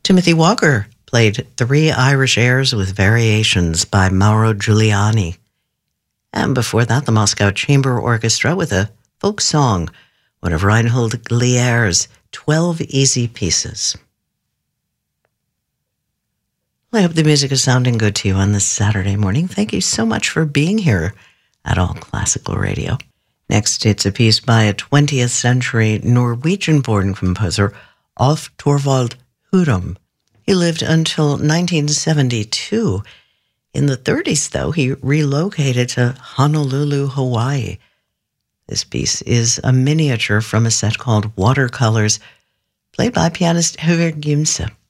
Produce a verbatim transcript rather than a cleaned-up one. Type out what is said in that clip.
Timothy Walker played Three Irish Airs with Variations by Mauro Giuliani. And before that, the Moscow Chamber Orchestra with a folk song, one of Reinhold Glier's twelve Easy Pieces. I hope the music is sounding good to you on this Saturday morning. Thank you so much for being here at All Classical Radio. Next, it's a piece by a twentieth century Norwegian-born composer, Alf Torvald Hudum. He lived until nineteen seventy-two. In the thirties, though, he relocated to Honolulu, Hawaii. This piece is a miniature from a set called Watercolors, played by pianist Høver Gimse.